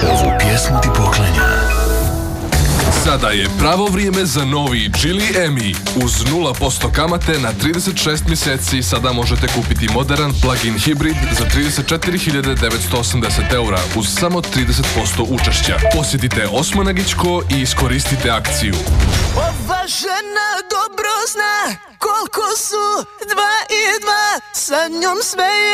Ovu pjesmu ti poklanja. Sada je pravo vrijeme za novi Geely Emi. Uz 0% kamate na 36 mjeseci sada možete kupiti modern plug-in hibrid za 34.980 eura uz samo 30% učešća. Posjetite Osmanagićko i iskoristite akciju. Ova žena dobro zna koliko su 2 i 2, sa njom sve je